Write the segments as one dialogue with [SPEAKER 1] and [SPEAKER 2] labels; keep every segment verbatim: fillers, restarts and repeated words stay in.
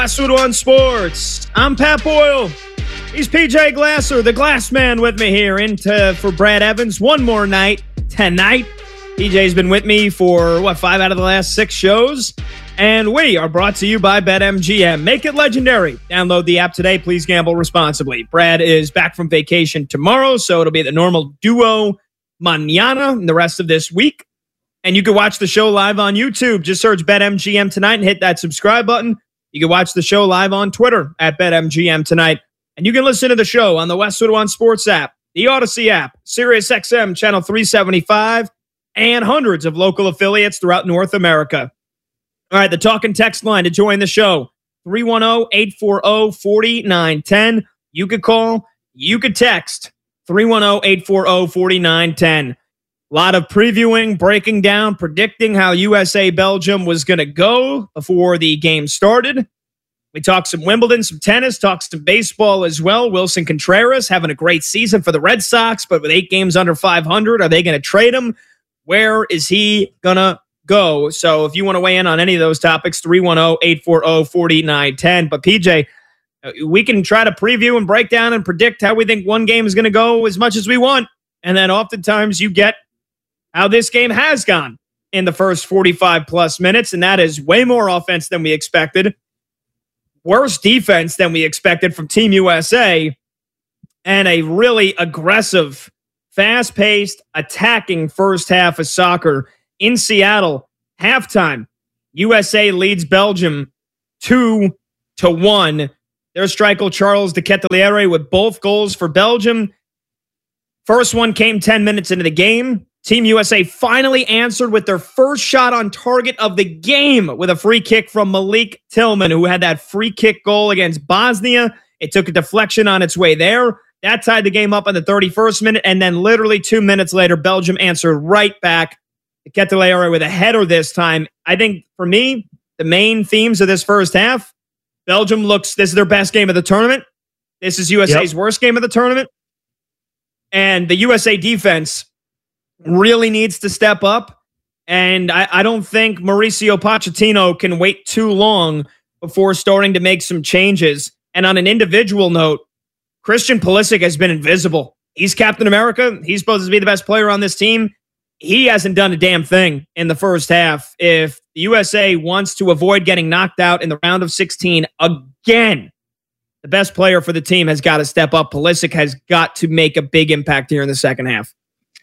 [SPEAKER 1] Westwood One Sports. I'm Pat Boyle. He's P J Glasser, the Glass Man, with me here into for Brad Evans. One more night tonight. P J's been with me for, what, five out of the last six shows? And we are brought to you by BetMGM. Make it legendary. Download the app today. Please gamble responsibly. Brad is back from vacation tomorrow, so it'll be the normal duo mañana and the rest of this week. And you can watch the show live on YouTube. Just search BetMGM tonight and hit that subscribe button. You can watch the show live on Twitter at BetMGM tonight. And you can listen to the show on the Westwood One Sports app, the Odyssey app, SiriusXM Channel three seventy-five, and hundreds of local affiliates throughout North America. All right, the talk and text line to join the show, three one zero, eight four zero, four nine one zero. You could call, you could text, three one zero, eight four zero, four nine one zero. A lot of previewing, breaking down, predicting how U S A-Belgium was going to go before the game started. We talked some Wimbledon, some tennis, talked some baseball as well. Wilson Contreras having a great season for the Red Sox, but with eight games under five hundred, are they going to trade him? Where is he going to go? So if you want to weigh in on any of those topics, three one zero, eight four zero, four nine one zero. But P J, we can try to preview and break down and predict how we think one game is going to go as much as we want. And then oftentimes you get how this game has gone in the first forty-five plus minutes, and that is way more offense than we expected, worse defense than we expected from Team U S A, and a really aggressive, fast-paced, attacking first half of soccer in Seattle. Halftime, U S A leads Belgium two to one. Their striker Charles de Ketelaere with both goals for Belgium. First one came ten minutes into the game. Team U S A finally answered with their first shot on target of the game with a free kick from Malik Tillman, who had that free kick goal against Bosnia. It took a deflection on its way there. That tied the game up in the thirty-first minute, and then literally two minutes later, Belgium answered right back. Ketelaere with a header this time. I think, for me, the main themes of this first half, Belgium looks, this is their best game of the tournament. This is U S A's yep. worst game of the tournament. And the U S A defense really needs to step up, and I, I don't think Mauricio Pochettino can wait too long before starting to make some changes. And on an individual note, Christian Pulisic has been invisible. He's Captain America. He's supposed to be the best player on this team. He hasn't done a damn thing in the first half. If the U S A wants to avoid getting knocked out in the round of sixteen again, the best player for the team has got to step up. Pulisic has got to make a big impact here in the second half.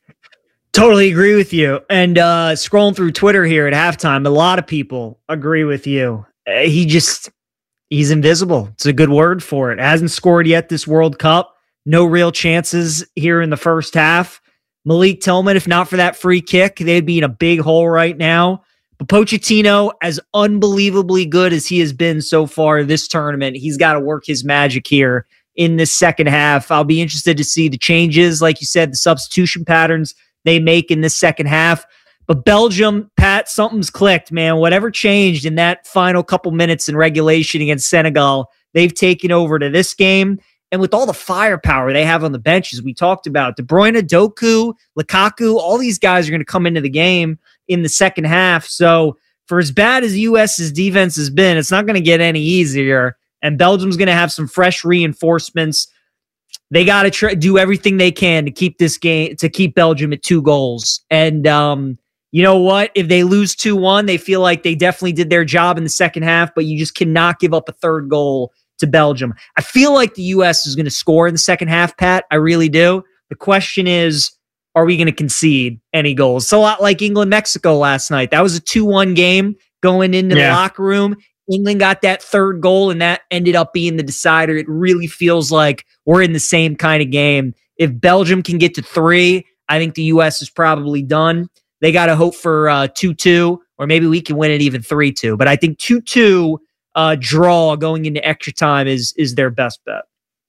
[SPEAKER 2] Totally agree with you. And uh, scrolling through Twitter here at halftime, a lot of people agree with you. Uh, he just, he's invisible. It's a good word for it. Hasn't scored yet this World Cup. No real chances here in the first half. Malik Tillman, if not for that free kick, they'd be in a big hole right now. But Pochettino, as unbelievably good as he has been so far this tournament, he's got to work his magic here in this second half. I'll be interested to see the changes, like you said, the substitution patterns they make in this second half. But Belgium, Pat, something's clicked, man. Whatever changed in that final couple minutes in regulation against Senegal, they've taken over to this game. And with all the firepower they have on the benches, we talked about De Bruyne, Doku, Lukaku, all these guys are going to come into the game in the second half. So for as bad as U S's defense has been, it's not going to get any easier. And Belgium's going to have some fresh reinforcements. They got to try do everything they can to keep this game, to keep Belgium at two goals. And um, you know what? If they lose two one, they feel like they definitely did their job in the second half, but you just cannot give up a third goal to Belgium. I feel like the U S is going to score in the second half, Pat. I really do. The question is, are we going to concede any goals? It's a lot like England-Mexico last night. That was a two one game going into yeah. the locker room. England got that third goal, and that ended up being the decider. It really feels like we're in the same kind of game. If Belgium can get to three, I think the U S is probably done. They got to hope for uh, two two, or maybe we can win it even three two. But I think two two uh, draw going into extra time is is their best bet.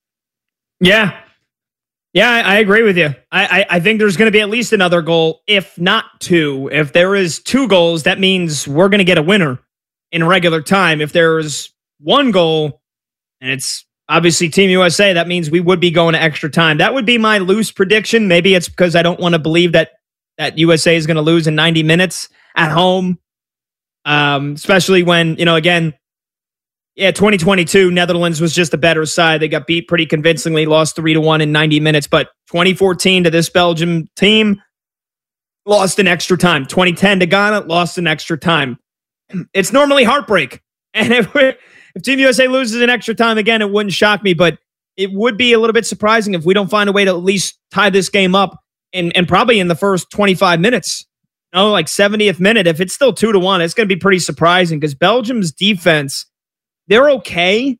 [SPEAKER 1] Yeah. Yeah, I, I agree with you. I, I, I think there's going to be at least another goal, if not two. If there is two goals, that means we're going to get a winner in regular time. If there's one goal, and it's obviously Team U S A, that means we would be going to extra time. That would be my loose prediction. Maybe it's because I don't want to believe that, that U S A is going to lose in ninety minutes at home. Um, especially when, you know, again, Yeah, twenty twenty-two, Netherlands was just a better side. They got beat pretty convincingly, lost three to one in ninety minutes. But twenty fourteen to this Belgium team, lost in extra time. twenty ten to Ghana, lost in extra time. It's normally heartbreak. And if, if Team U S A loses in extra time again, it wouldn't shock me. But it would be a little bit surprising if we don't find a way to at least tie this game up and, and probably in the first twenty-five minutes. You know, like seventieth minute. If it's still two to one, it's going to be pretty surprising because Belgium's defense, they're okay,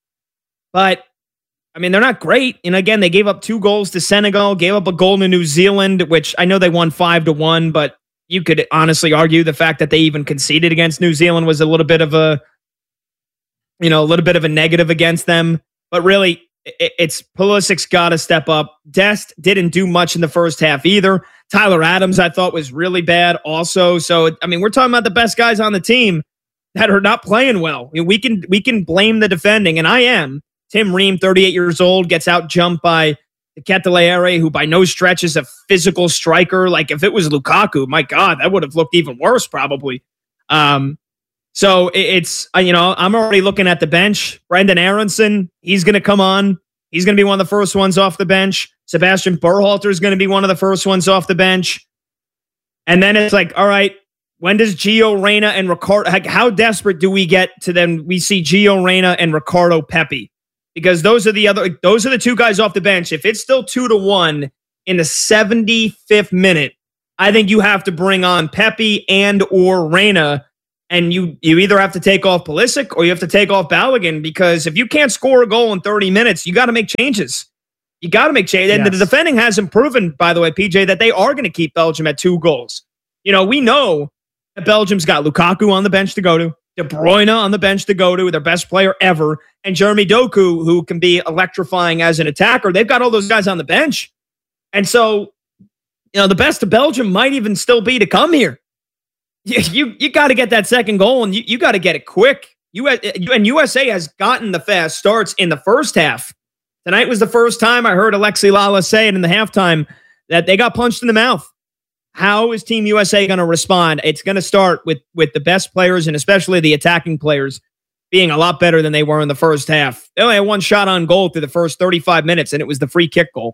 [SPEAKER 1] but I mean, they're not great. And again, they gave up two goals to Senegal, gave up a goal to New Zealand, which I know they won five to one, but you could honestly argue the fact that they even conceded against New Zealand was a little bit of a, you know, a little bit of a negative against them. But really, it's Pulisic's got to step up. Dest didn't do much in the first half either. Tyler Adams, I thought, was really bad also. So, I mean, we're talking about the best guys on the team that are not playing well. I mean, we can we can blame the defending, and I am. Tim Ream, thirty-eight years old, gets out jumped by Ketelere, who by no stretch is a physical striker. Like, if it was Lukaku, my God, that would have looked even worse probably. Um, so it, it's, you know, I'm already looking at the bench. Brendan Aronson, he's going to come on. He's going to be one of the first ones off the bench. Sebastian Berhalter is going to be one of the first ones off the bench. And then it's like, all right, when does Gio Reyna and Ricardo, how desperate do we get to then we see Gio Reyna and Ricardo Pepi? Because those are the other, those are the two guys off the bench. If it's still two to one in the seventy-fifth minute, I think you have to bring on Pepi and or Reyna, and you you either have to take off Pulisic or you have to take off Balogun, because if you can't score a goal in thirty minutes, you got to make changes. You got to make changes. And yes. The defending hasn't proven, by the way, P J, that they are going to keep Belgium at two goals. You know, we know that Belgium's got Lukaku on the bench to go to, De Bruyne on the bench to go to, their best player ever, and Jeremy Doku, who can be electrifying as an attacker. They've got all those guys on the bench. And so, you know, the best of Belgium might even still be to come here. You you, you got to get that second goal, and you, you got to get it quick. You, and U S A has gotten the fast starts in the first half. Tonight was the first time I heard Alexi Lala say it in the halftime that they got punched in the mouth. How is Team U S A going to respond? It's going to start with, with the best players, and especially the attacking players, being a lot better than they were in the first half. They only had one shot on goal through the first thirty-five minutes, and it was the free kick goal.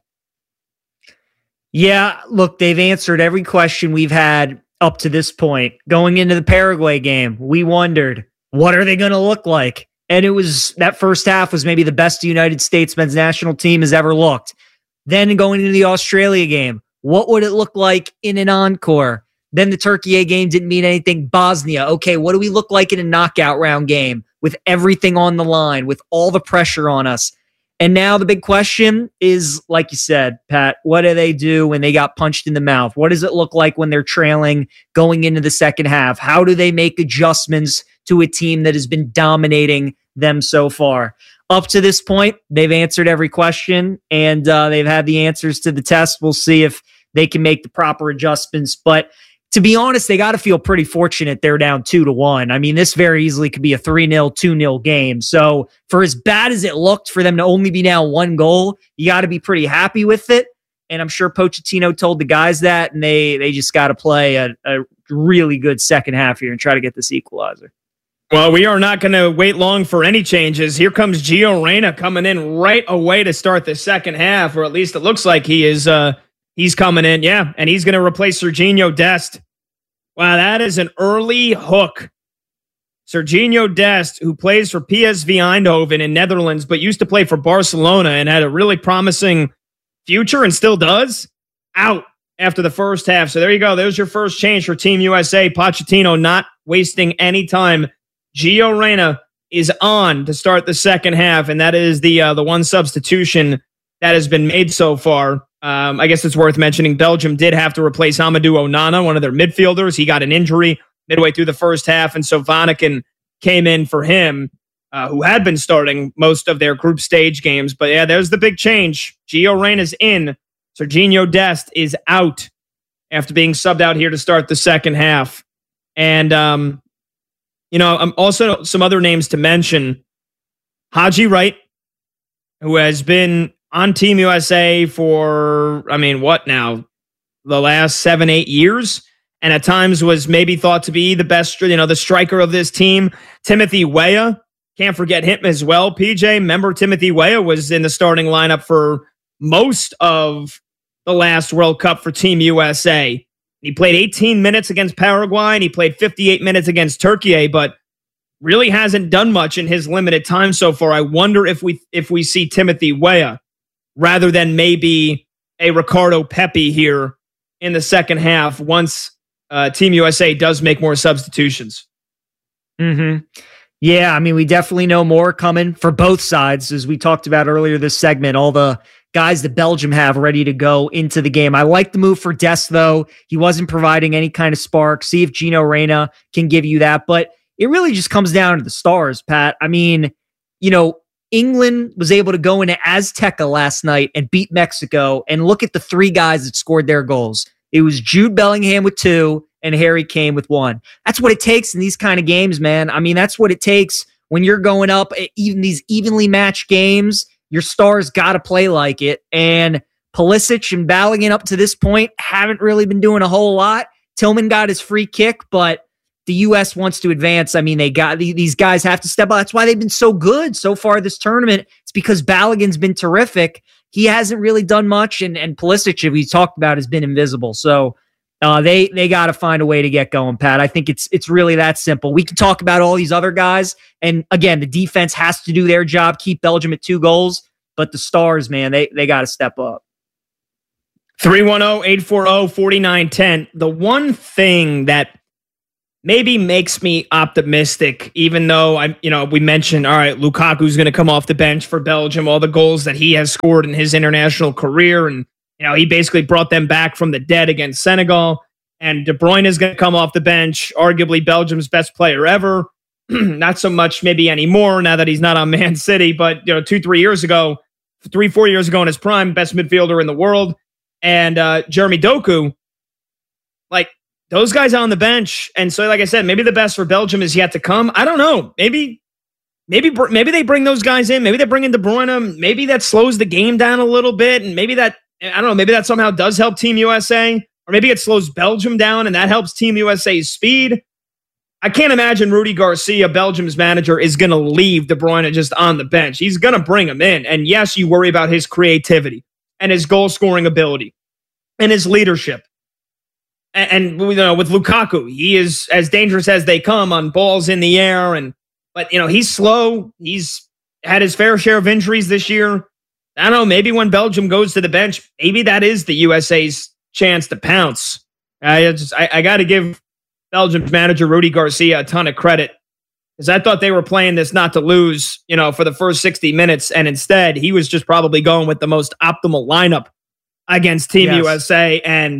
[SPEAKER 2] Yeah, look, they've answered every question we've had up to this point. Going into the Paraguay game, we wondered, what are they going to look like? And it was, that first half was maybe the best the United States men's national team has ever looked. Then going into the Australia game, what would it look like in an encore? Then the Turkey game didn't mean anything. Bosnia, okay, what do we look like in a knockout round game with everything on the line, with all the pressure on us? And now the big question is, like you said, Pat, what do they do when they got punched in the mouth? What does it look like when they're trailing going into the second half? How do they make adjustments to a team that has been dominating them so far? Up to this point, they've answered every question, and uh, they've had the answers to the test. We'll see if they can make the proper adjustments. But to be honest, they got to feel pretty fortunate they're down two to one. I mean, this very easily could be a three nil, two nil game. So for as bad as it looked for them to only be down one goal, you got to be pretty happy with it. And I'm sure Pochettino told the guys that, and they they just got to play a, a really good second half here and try to get this equalizer.
[SPEAKER 1] Well, we are not going to wait long for any changes. Here comes Gio Reyna coming in right away to start the second half, or at least it looks like he is. Uh, he's coming in, yeah, and he's going to replace Serginho Dest. Wow, that is an early hook. Serginho Dest, who plays for P S V Eindhoven in Netherlands, but used to play for Barcelona and had a really promising future and still does, out after the first half. So there you go. There's your first change for Team U S A. Pochettino not wasting any time. Gio Reyna is on to start the second half, and that is the uh, the one substitution that has been made so far. Um, I guess it's worth mentioning Belgium did have to replace Amadou Onana, one of their midfielders. He got an injury midway through the first half, and so Vanaken came in for him, uh, who had been starting most of their group stage games. But yeah, there's the big change. Gio Reyna's in. Serginho Dest is out after being subbed out here to start the second half. And, um, you know, um, also some other names to mention. Haji Wright, who has been on Team U S A for, I mean, what now? The last seven, eight years. And at times was maybe thought to be the best, you know, the striker of this team. Timothy Weah, can't forget him as well. P J, remember Timothy Weah was in the starting lineup for most of the last World Cup for Team U S A. He played eighteen minutes against Paraguay, and he played fifty-eight minutes against Turkey, but really hasn't done much in his limited time so far. I wonder if we if we see Timothy Weah rather than maybe a Ricardo Pepi here in the second half once uh, Team U S A does make more substitutions.
[SPEAKER 2] Mm-hmm. Yeah, I mean, we definitely know more coming for both sides, as we talked about earlier this segment, all the guys that Belgium have ready to go into the game. I like the move for Dest, though. He wasn't providing any kind of spark. See if Gino Reyna can give you that. But it really just comes down to the stars, Pat. I mean, you know, England was able to go into Azteca last night and beat Mexico, and look at the three guys that scored their goals. It was Jude Bellingham with two and Harry Kane with one. That's what it takes in these kind of games, man. I mean, that's what it takes when you're going up even these evenly matched games. Your stars got to play like it. And Pulisic and Balogun up to this point haven't really been doing a whole lot. Tillman got his free kick, but the U S wants to advance. I mean, they got these guys have to step up. That's why they've been so good so far this tournament. It's because Balogun's been terrific. He hasn't really done much, and, and Pulisic, as we talked about, has been invisible. So uh, they they got to find a way to get going, Pat. I think it's it's really that simple. We can talk about all these other guys, and again, the defense has to do their job, keep Belgium at two goals, but the stars, man, they they got to step up.
[SPEAKER 1] three one zero, eight four zero, four nine one zero. The one thing that maybe makes me optimistic, even though I, you know, we mentioned, all right, Lukaku's going to come off the bench for Belgium, all the goals that he has scored in his international career, and you know, he basically brought them back from the dead against Senegal. And De Bruyne is going to come off the bench, arguably Belgium's best player ever. Not so much maybe anymore now that he's not on Man City, but you know, two, three years ago, three, four years ago in his prime, best midfielder in the world. And uh, Jeremy Doku, like those guys on the bench. And so, like I said, maybe the best for Belgium is yet to come. I don't know. Maybe, maybe, maybe they bring those guys in. Maybe they bring in De Bruyne. Maybe that slows the game down a little bit, and maybe that, I don't know, maybe that somehow does help Team U S A, or maybe it slows Belgium down and that helps Team U S A's speed. I can't imagine Rudy Garcia, Belgium's manager, is going to leave De Bruyne just on the bench. He's going to bring him in. And yes, you worry about his creativity and his goal-scoring ability and his leadership. And, and you know, with Lukaku, he is as dangerous as they come on balls in the air. And but you know, he's slow. He's had his fair share of injuries this year. I don't know, maybe when Belgium goes to the bench, maybe that is the U S A's chance to pounce. I just, I, I got to give Belgium's manager, Rudy Garcia, a ton of credit, because I thought they were playing this not to lose, you know, for the first sixty minutes. And instead, he was just probably going with the most optimal lineup against Team yes. U S A. And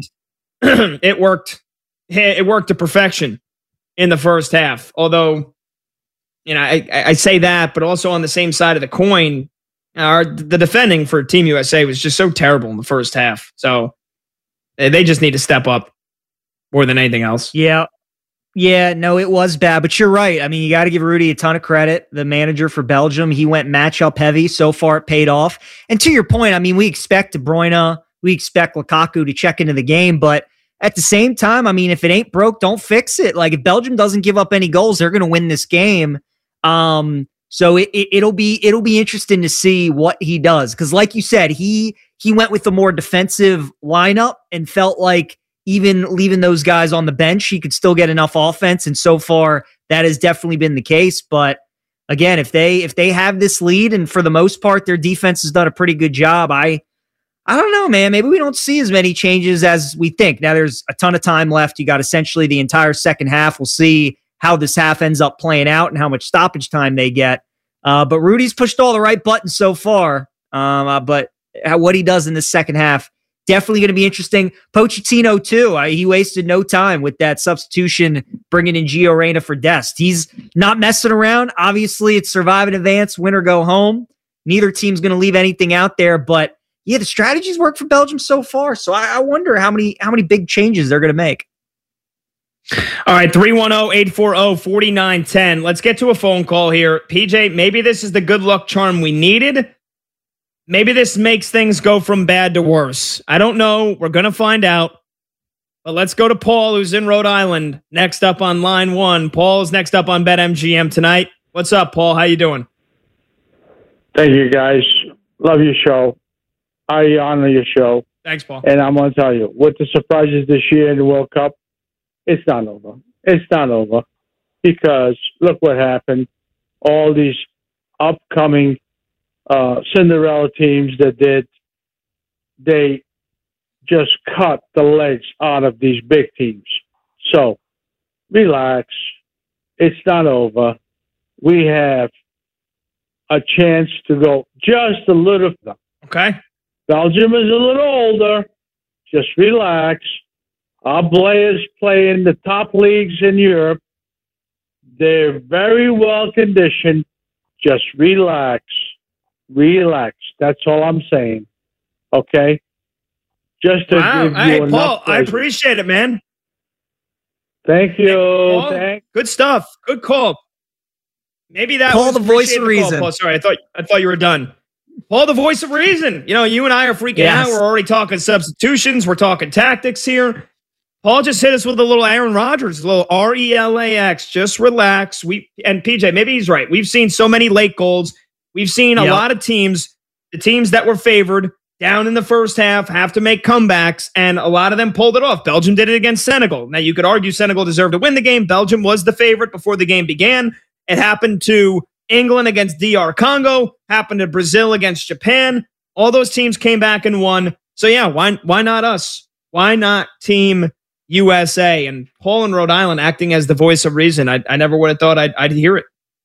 [SPEAKER 1] it worked. It worked to perfection in the first half. Although, you know, I, I say that, but also on the same side of the coin, Our, the defending for Team U S A was just so terrible in the first half. So they just need to step up more than anything else.
[SPEAKER 2] Yeah. Yeah, no, it was bad, but you're right. I mean, you got to give Rudy a ton of credit. The manager for Belgium, he went matchup heavy. So far, it paid off. And to your point, I mean, we expect De Bruyne, we expect Lukaku to check into the game, but at the same time, I mean, if it ain't broke, don't fix it. Like, if Belgium doesn't give up any goals, they're going to win this game. Um, So it, it, it'll be it'll be interesting to see what he does, because, like you said, he he went with a more defensive lineup and felt like even leaving those guys on the bench, he could still get enough offense. And so far, that has definitely been the case. But again, if they if they have this lead, and for the most part, their defense has done a pretty good job, I I don't know, man. Maybe we don't see as many changes as we think. Now, there's a ton of time left. You got essentially the entire second half. We'll see how this half ends up playing out and how much stoppage time they get. Uh, but Rudy's pushed all the right buttons so far. Um, uh, but how, what he does in the second half, definitely going to be interesting. Pochettino, too. Uh, he wasted no time with that substitution, bringing in Gio Reyna for Dest. He's not messing around. Obviously, it's survive and advance, win or go home. Neither team's going to leave anything out there. But, yeah, the strategies work for Belgium so far. So I, I wonder how many how many big changes they're going to make.
[SPEAKER 1] All right, three one zero, eight four zero, four nine one zero. Let's get to a phone call here. P J, maybe this is the good luck charm we needed. Maybe this makes things go from bad to worse. I don't know. We're going to find out. But let's go to Paul, who's in Rhode Island, next up on line one. Paul is next up on BetMGM tonight. What's up, Paul? How you doing?
[SPEAKER 3] Thank you, guys. Love your show. I honor your show.
[SPEAKER 1] Thanks, Paul.
[SPEAKER 3] And I'm going to tell you, with the surprises this year in the World Cup, it's not over. It's not over. Because look what happened. All these upcoming uh, Cinderella teams that did, they just cut the legs out of these big teams. So, relax. It's not over. We have a chance to go just a little.
[SPEAKER 1] Okay.
[SPEAKER 3] Belgium is a little older. Just relax. Our players play in the top leagues in Europe. They're very well conditioned. Just relax. Relax. That's all I'm saying. Okay? Just to
[SPEAKER 1] wow.
[SPEAKER 3] give
[SPEAKER 1] Hey,
[SPEAKER 3] you
[SPEAKER 1] Paul, I
[SPEAKER 3] pleasure.
[SPEAKER 1] appreciate it, man.
[SPEAKER 3] Thank you.
[SPEAKER 1] Paul,
[SPEAKER 3] Thank
[SPEAKER 1] good stuff. Good call. Maybe that
[SPEAKER 2] Paul,
[SPEAKER 1] was
[SPEAKER 2] the voice
[SPEAKER 1] appreciate
[SPEAKER 2] of
[SPEAKER 1] the call,
[SPEAKER 2] reason.
[SPEAKER 1] Paul. Sorry, I thought I thought you were done. Paul, the voice of reason. You know, you and I are freaking
[SPEAKER 2] Yes.
[SPEAKER 1] out. We're already talking substitutions. We're talking tactics here. Paul just hit us with a little Aaron Rodgers, a little R E L A X. Just relax. We and P J, maybe he's right. We've seen so many late goals. We've seen a
[SPEAKER 2] Yep.
[SPEAKER 1] lot of teams, the teams that were favored down in the first half, have to make comebacks, and a lot of them pulled it off. Belgium did it against Senegal. Now, you could argue Senegal deserved to win the game. Belgium was the favorite before the game began. It happened to England against D R Congo, happened to Brazil against Japan. All those teams came back and won. So, yeah, why, why not us? Why not Team U S A? And Paul in Rhode Island acting as the voice of reason. I, I never would have thought I'd, I'd hear it.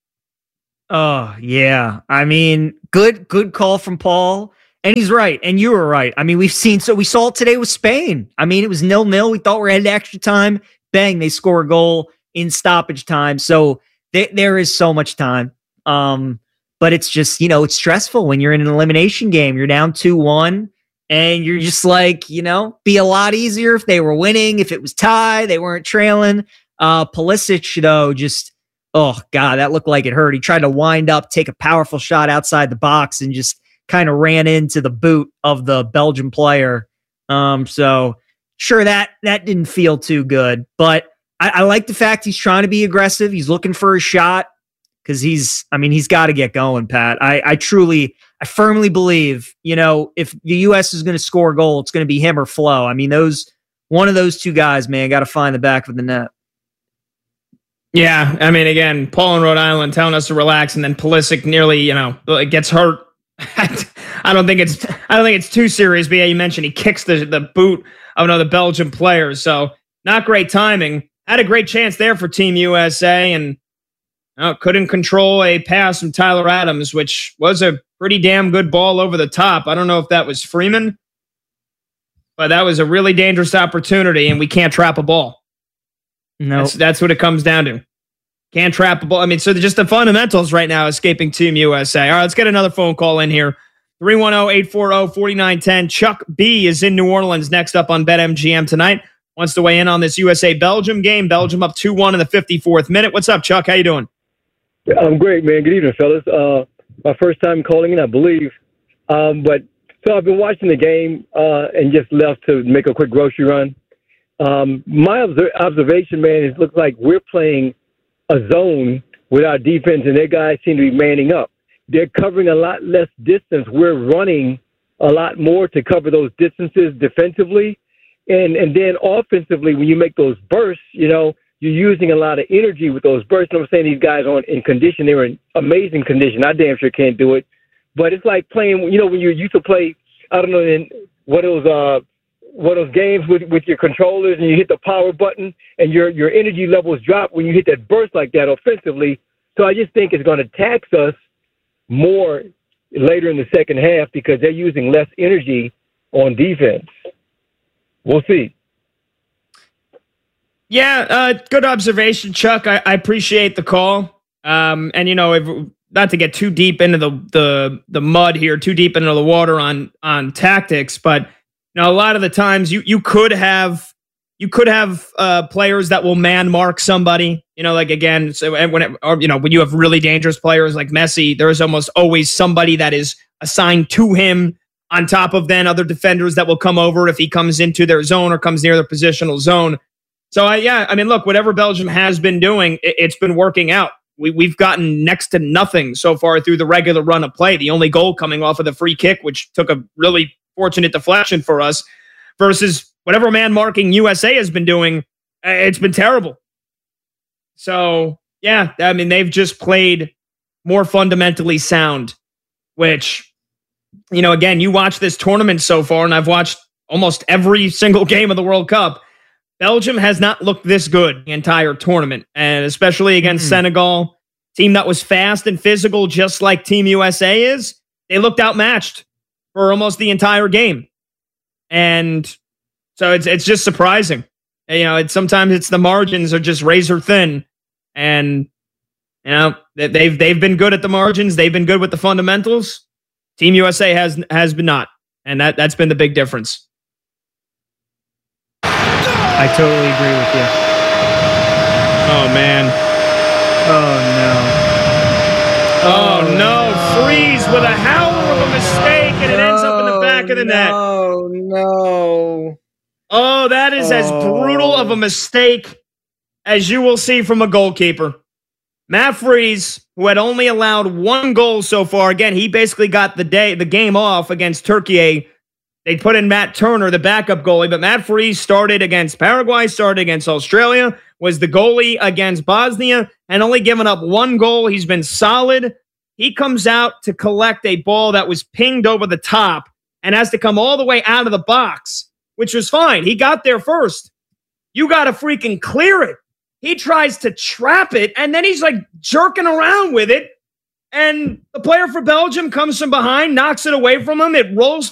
[SPEAKER 2] Oh, yeah. I mean, good, good call from Paul. And he's right. And you were right. I mean, we've seen, so we saw it today with Spain. I mean, it was nil nil. We thought we were headed to extra time. Bang, they score a goal in stoppage time. So th- there is so much time. Um, but it's just, you know, it's stressful when you're in an elimination game. You're down two one. And you're just like, you know, be a lot easier if they were winning, if it was tie, they weren't trailing. Uh, Pulisic, though, just, oh, God, that looked like it hurt. He tried to wind up, take a powerful shot outside the box, and just kind of ran into the boot of the Belgian player. Um, so, sure, that that didn't feel too good. But I, I like the fact he's trying to be aggressive. He's looking for a shot because he's, I mean, he's got to get going, Pat. I, I truly... I firmly believe, you know, if the U S is going to score a goal, it's going to be him or Flo. I mean, those one of those two guys, man, got to find the back of the net.
[SPEAKER 1] Yeah, I mean, again, Paul in Rhode Island telling us to relax, and then Pulisic nearly, you know, gets hurt. I don't think it's, I don't think it's too serious. But yeah, you mentioned he kicks the the boot of another Belgian player, so not great timing. Had a great chance there for Team U S A, and uh, couldn't control a pass from Tyler Adams, which was a pretty damn good ball over the top. I don't know if that was Freeman, but that was a really dangerous opportunity, and we can't trap a ball.
[SPEAKER 2] No,
[SPEAKER 1] that's, that's what it comes down to. Can't trap a ball. I mean, so just the fundamentals right now escaping Team U S A. All right, let's get another phone call in here. three one zero, eight four zero, four nine one zero. Chuck B is in New Orleans next up on BetMGM tonight. Wants to weigh in on this U S A-Belgium game. Belgium up two one in the fifty-fourth minute. What's up, Chuck? How you doing?
[SPEAKER 4] I'm great, man. Good evening, fellas. Uh, my first time calling in, I believe. Um, but so I've been watching the game uh, and just left to make a quick grocery run. Um, my obser- observation, man, is it looks like we're playing a zone with our defense, and their guys seem to be manning up. They're covering a lot less distance. We're running a lot more to cover those distances defensively. And and then offensively, when you make those bursts, you know, you're using a lot of energy with those bursts. And I'm saying these guys aren't in condition. They were in amazing condition. I damn sure can't do it. But it's like playing, you know, when you used to play, I don't know, in what those uh, what those games with, with your controllers, and you hit the power button and your, your energy levels drop when you hit that burst like that offensively. So I just think it's going to tax us more later in the second half because they're using less energy on defense. We'll see.
[SPEAKER 1] Yeah, uh, good observation, Chuck. I, I appreciate the call. Um, and you know, if, not to get too deep into the, the the mud here, too deep into the water on on tactics, but you know, a lot of the times you you could have you could have uh, players that will man mark somebody. You know, like again, so and when it, or, you know when you have really dangerous players like Messi, there is almost always somebody that is assigned to him on top of then other defenders that will come over if he comes into their zone or comes near their positional zone. So, I, yeah, I mean, look, whatever Belgium has been doing, it, it's been working out. we, we've gotten next to nothing so far through the regular run of play. The only goal coming off of the free kick, which took a really fortunate deflection for us, versus whatever man marking U S A has been doing. It's been terrible. So, yeah, I mean, they've just played more fundamentally sound, which, you know, again, you watch this tournament so far, and I've watched almost every single game of the World Cup. Belgium has not looked this good the entire tournament, and especially against mm-hmm. Senegal, team that was fast and physical, just like Team U S A is. They looked outmatched for almost the entire game. And so it's it's just surprising. You know, it's sometimes it's the margins are just razor thin, and you know they've they've been good at the margins. They've been good with the fundamentals. Team U S A has has been not, and that that's been the big difference.
[SPEAKER 2] I totally agree with you.
[SPEAKER 1] Oh man.
[SPEAKER 2] Oh no.
[SPEAKER 1] Oh no! Freeze with a howler of a mistake, and it
[SPEAKER 5] no,
[SPEAKER 1] ends up in the back of the
[SPEAKER 5] no,
[SPEAKER 1] net.
[SPEAKER 5] Oh no!
[SPEAKER 1] Oh, that is oh. as brutal of a mistake as you will see from a goalkeeper. Matt Freeze, who had only allowed one goal so far, again, he basically got the day, the game off against Turkey. They put in Matt Turner, the backup goalie, but Matt Freeze started against Paraguay, started against Australia, was the goalie against Bosnia, and only given up one goal. He's been solid. He comes out to collect a ball that was pinged over the top and has to come all the way out of the box, which was fine. He got there first. You got to freaking clear it. He tries to trap it, and then he's like jerking around with it. And the player for Belgium comes from behind, knocks it away from him. It rolls